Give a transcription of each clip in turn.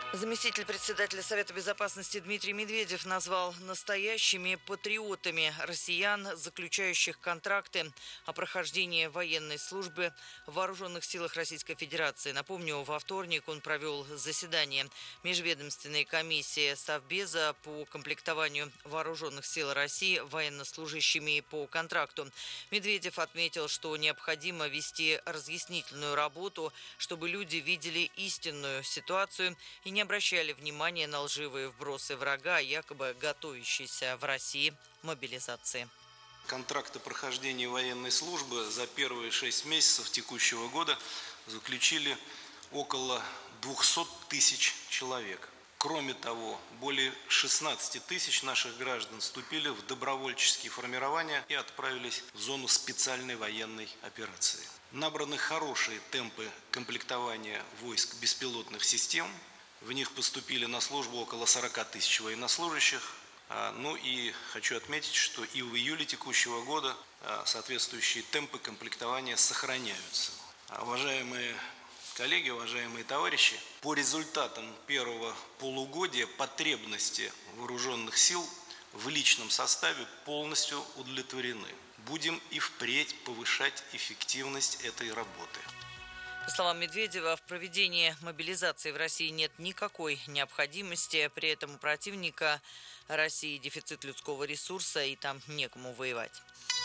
Заместитель председателя Совета Безопасности Дмитрий Медведев назвал настоящими патриотами россиян, заключающих контракты о прохождении военной службы в Вооруженных силах Российской Федерации. Напомню, во вторник он провел заседание Межведомственной комиссии Совбеза по комплектованию Вооруженных сил России военнослужащими по контракту. Медведев отметил, что необходимо вести разъяснительную работу, чтобы люди видели истинную ситуацию и не обращали внимания на лживые вбросы врага, якобы готовящейся в России мобилизации. Контракты прохождения военной службы за первые 6 месяцев текущего года заключили около 200 тысяч человек. Кроме того, более 16 тысяч наших граждан вступили в добровольческие формирования и отправились в зону специальной военной операции. Набраны хорошие темпы комплектования войск беспилотных систем. В них поступили на службу около 40 тысяч военнослужащих. Ну и хочу отметить, что и в июле текущего года соответствующие темпы комплектования сохраняются. Уважаемые коллеги, уважаемые товарищи, по результатам первого полугодия потребности вооруженных сил в личном составе полностью удовлетворены. Будем и впредь повышать эффективность этой работы. По словам Медведева, в проведении мобилизации в России нет никакой необходимости. При этом у противника России дефицит людского ресурса, и там некому воевать.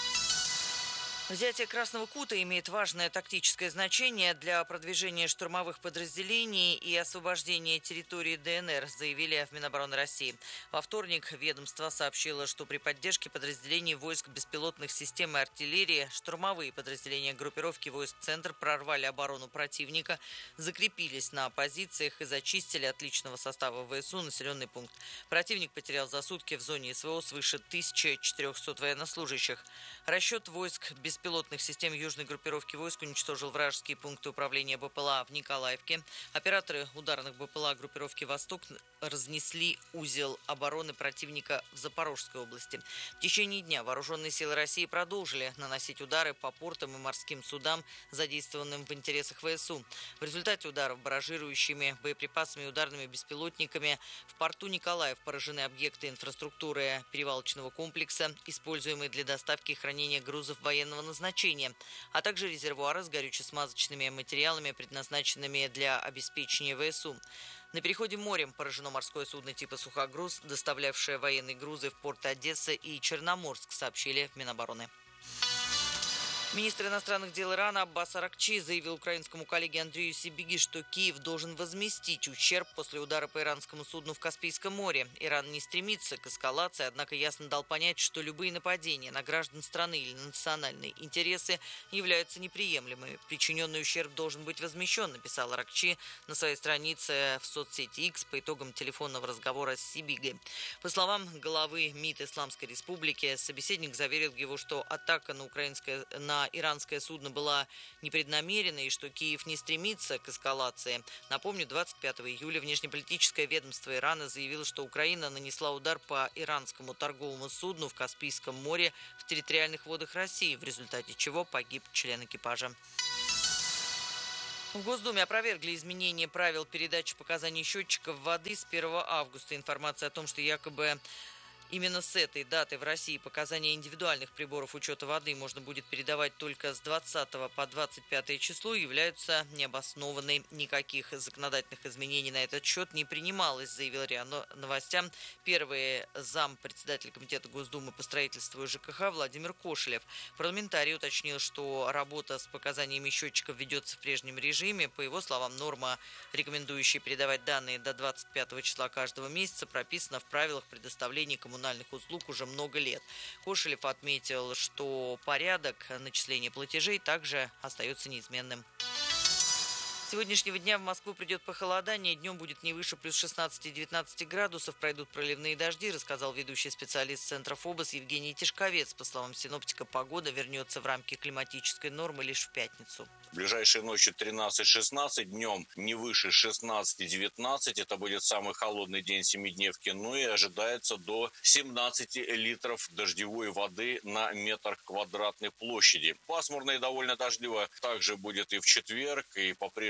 Взятие Красного Кута имеет важное тактическое значение для продвижения штурмовых подразделений и освобождения территории ДНР, заявили в Минобороны России. Во вторник ведомство сообщило, что при поддержке подразделений войск беспилотных систем и артиллерии штурмовые подразделения группировки войск «Центр» прорвали оборону противника, закрепились на позициях и зачистили от личного состава ВСУ населенный пункт. Противник потерял за сутки в зоне СВО свыше 1400 военнослужащих. Расчет войск беспилотных систем южной группировки войск уничтожил вражеские пункты управления БПЛА в Николаевке. Операторы ударных БПЛА группировки «Восток» разнесли узел обороны противника в Запорожской области. В течение дня вооруженные силы России продолжили наносить удары по портам и морским судам, задействованным в интересах ВСУ. В результате ударов барражирующими боеприпасами и ударными беспилотниками в порту Николаев поражены объекты инфраструктуры перевалочного комплекса, используемые для доставки и хранения грузов военного назначения, а также резервуары с горюче-смазочными материалами, предназначенными для обеспечения ВСУ. На переходе морем поражено морское судно типа «Сухогруз», доставлявшее военные грузы в порты Одесса и Черноморск, сообщили в Минобороны. Министр иностранных дел Ирана Аббас Аракчи заявил украинскому коллеге Андрею Сибиги, что Киев должен возместить ущерб после удара по иранскому судну в Каспийском море. Иран не стремится к эскалации, однако ясно дал понять, что любые нападения на граждан страны или на национальные интересы являются неприемлемыми. Причиненный ущерб должен быть возмещен, написал Аракчи на своей странице в соцсети X по итогам телефонного разговора с Сибигой. По словам главы МИД Исламской Республики, собеседник заверил его, что атака на иранское судно была непреднамеренной и что Киев не стремится к эскалации. Напомню, 25 июля внешнеполитическое ведомство Ирана заявило, что Украина нанесла удар по иранскому торговому судну в Каспийском море в территориальных водах России, в результате чего погиб член экипажа. В Госдуме опровергли изменение правил передачи показаний счетчиков воды с 1 августа. Информация о том, что якобы именно с этой даты в России показания индивидуальных приборов учета воды можно будет передавать только с 20 по 25 число, являются необоснованной. Никаких законодательных изменений на этот счет не принималось, заявил РИА Новостям первый зампредседателя Комитета Госдумы по строительству и ЖКХ Владимир Кошелев. Парламентарий уточнил, что работа с показаниями счетчиков ведется в прежнем режиме. По его словам, норма, рекомендующая передавать данные до 25 числа каждого месяца, прописана в правилах предоставления коммунальных услуг уже много лет. Кошелев отметил, что порядок начисления платежей также остается неизменным. С сегодняшнего дня в Москву придет похолодание. Днем будет не выше плюс 16-19 градусов. Пройдут проливные дожди, рассказал ведущий специалист Центра ФОБОС Евгений Тишковец. По словам синоптика, погода вернется в рамки климатической нормы лишь в пятницу. В ближайшие ночи 13-16, днем не выше 16-19. Это будет самый холодный день семидневки. Ну и ожидается до 17 литров дождевой воды на метр квадратной площади. Пасмурно и довольно дождливо также будет и в четверг, и по-прежнему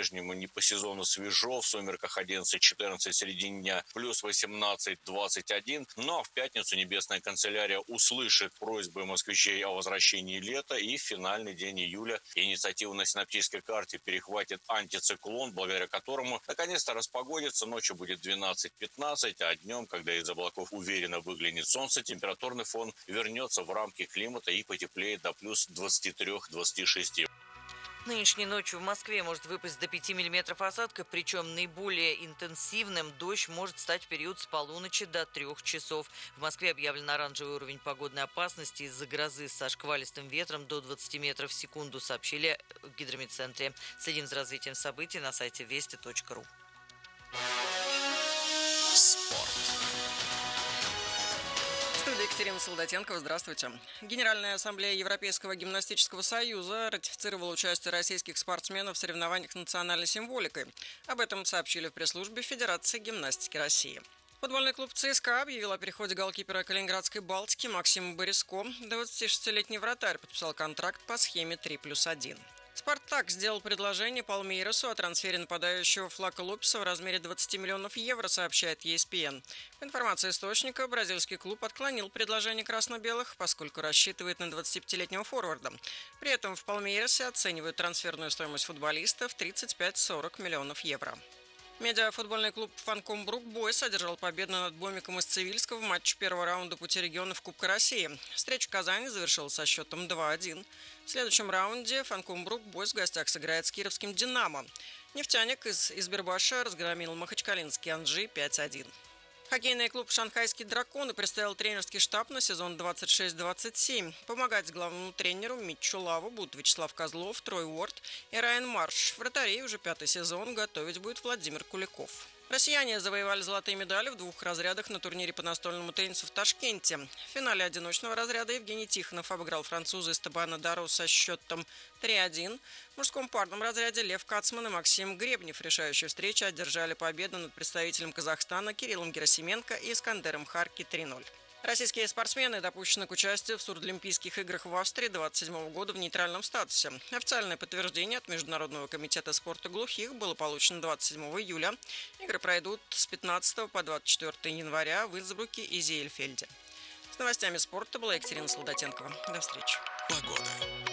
по-прежнему не по сезону свежо. В сумерках 11-14, в середине дня плюс 18-21. Но в пятницу Небесная канцелярия услышит просьбы москвичей о возвращении лета. И в финальный день июля инициативу на синоптической карте перехватит антициклон, благодаря которому наконец-то распогодится. Ночью будет 12-15, а днем, когда из облаков уверенно выглянет солнце, температурный фон вернется в рамки климата и потеплеет до плюс 23-26. Нынешней ночью в Москве может выпасть до 5 миллиметров осадка, причем наиболее интенсивным дождь может стать в период с полуночи до 3 часов. В Москве объявлен оранжевый уровень погодной опасности из-за грозы со шквалистым ветром до 20 метров в секунду, сообщили в гидрометцентре. Следим за развитием событий на сайте вести.ру. Спорт. Екатерина Солдатенкова, здравствуйте. Генеральная ассамблея Европейского гимнастического союза ратифицировала участие российских спортсменов в соревнованиях национальной символикой. Об этом сообщили в пресс-службе Федерации гимнастики России. Футбольный клуб ЦСКА объявил о переходе голкипера Калининградской «Балтики» Максима Бориско. 26-летний вратарь подписал контракт по схеме 3+1. «Спартак» сделал предложение Палмейрасу о трансфере нападающего Флако Лопеса в размере 20 миллионов евро, сообщает ESPN. По информации источника, бразильский клуб отклонил предложение красно-белых, поскольку рассчитывает на 25-летнего форварда. При этом в Палмейрасе оценивают трансферную стоимость футболиста в 35-40 миллионов евро. Медиафутбольный клуб «Фанком Брук Бойс» одержал победу над Бомиком из Цивильска в матче первого раунда пути регионов Кубка России. Встреча в Казани завершилась со счетом 2-1. В следующем раунде «Фанком Брук Бойс» в гостях сыграет с кировским «Динамо». «Нефтяник» из Избербаша разгромил махачкалинский «Анжи» 5-1. Хоккейный клуб «Шанхайские драконы» представил тренерский штаб на сезон 26-27. Помогать главному тренеру Митчу Лаву будут Вячеслав Козлов, Трой Уорд и Райан Марш. Вратарей уже 5-й сезон готовить будет Владимир Куликов. Россияне завоевали золотые медали в 2 разрядах на турнире по настольному теннису в Ташкенте. В финале одиночного разряда Евгений Тихонов обыграл француза Эстебана Дару со счетом 3-1. В мужском парном разряде Лев Кацман и Максим Гребнев в решающей встрече одержали победу над представителем Казахстана Кириллом Герасименко и Искандером Харки 3-0. Российские спортсмены допущены к участию в Сурдлимпийских играх в Австрии 2027 года в нейтральном статусе. Официальное подтверждение от Международного комитета спорта глухих было получено 27 июля. Игры пройдут с 15 по 24 января в Инсбруке и Зеельфельде. С новостями спорта была Екатерина Солдатенкова. До встречи. Погода.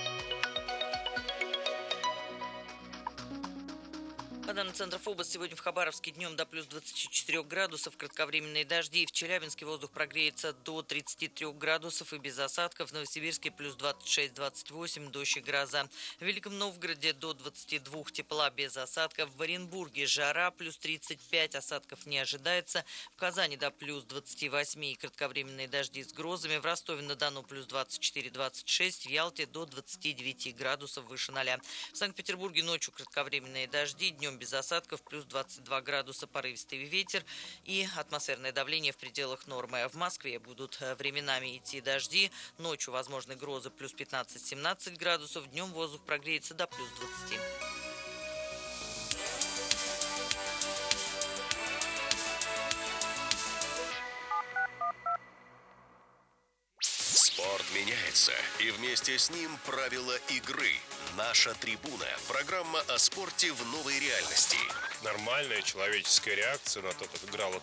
По данным Центров области, сегодня в Хабаровске днем до плюс 24 градусов, кратковременные дожди. В Челябинске воздух прогреется до 33 градусов и без осадков. В Новосибирске плюс 26-28, дождь и гроза. В Великом Новгороде до 22 тепла без осадков. В Оренбурге жара плюс 35, осадков не ожидается. В Казани до плюс 28 и кратковременные дожди с грозами. В Ростове-на-Дону плюс 24-26, в Ялте до 29 градусов выше 0. В Санкт-Петербурге ночью кратковременные дожди, днем без осадков, плюс 22 градуса, порывистый ветер и атмосферное давление в пределах нормы. В Москве будут временами идти дожди, ночью возможны грозы плюс 15-17 градусов, днем воздух прогреется до плюс 20. Спорт меняется, и вместе с ним правила игры. «Наша трибуна» – программа о спорте в новой реальности. Нормальная человеческая реакция на то, как играла